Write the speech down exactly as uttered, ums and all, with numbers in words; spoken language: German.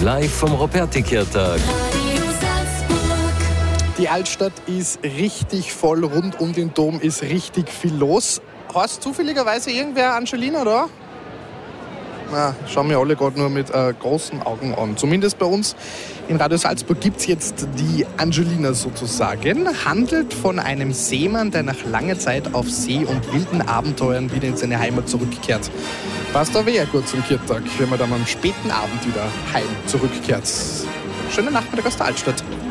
live vom Ruperti-Kirtag. Die Altstadt ist richtig voll, rund um den Dom ist richtig viel los. Hast zufälligerweise irgendwer Angelina da? Na, schauen wir alle gerade nur mit äh, großen Augen an. Zumindest bei uns in Radio Salzburg gibt es jetzt die Angelina sozusagen. Handelt von einem Seemann, der nach langer Zeit auf See und wilden Abenteuern wieder in seine Heimat zurückkehrt. Passt aber eher gut zum Kirtag, wenn man dann am späten Abend wieder heim zurückkehrt. Schönen Nachmittag aus der Altstadt.